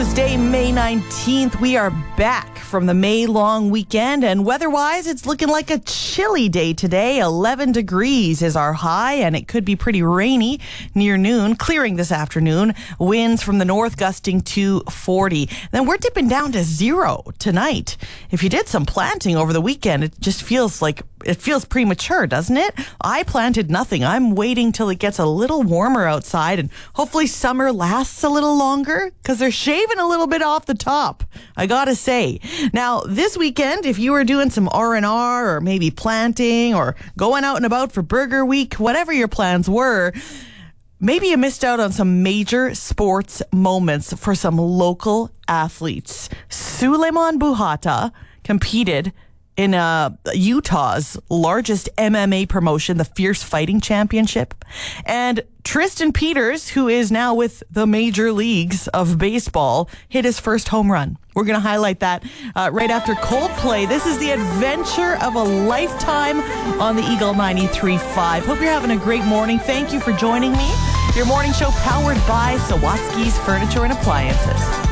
Tuesday, May 19th. We are back from the May long weekend, and weather-wise, it's looking like a chilly day today. 11 degrees is our high, and it could be pretty rainy near noon, clearing this afternoon. Winds from the north gusting to 40. Then we're dipping down to 0 tonight. If you did some planting over the weekend, it just feels premature, doesn't it? I planted nothing. I'm waiting till it gets a little warmer outside, and hopefully summer lasts a little longer, because they're shaving a little bit off the top, I gotta say. Now, this weekend, if you were doing some R&R or maybe planting or going out and about for Burger Week, whatever your plans were, maybe you missed out on some major sports moments for some local athletes. Sulaiman Buhata competed in Utah's largest MMA promotion, the Fierce Fighting Championship. And Tristan Peters, who is now with the major leagues of baseball, hit his first home run. We're going to highlight that right after Coldplay. This is the adventure of a lifetime on the Eagle 93.5. Hope you're having a great morning. Thank you for joining me. Your morning show powered by Sawatsky's Furniture and Appliances.